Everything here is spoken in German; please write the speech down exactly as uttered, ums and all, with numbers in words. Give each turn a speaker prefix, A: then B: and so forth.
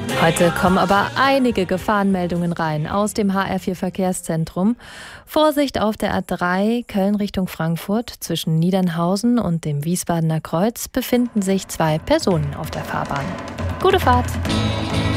A: Heute kommen aber einige Gefahrenmeldungen rein aus dem H R vier Verkehrszentrum. Vorsicht auf der A drei Köln Richtung Frankfurt. Zwischen Niedernhausen und dem Wiesbadener Kreuz befinden sich zwei Personen auf der Fahrbahn. Gute Fahrt!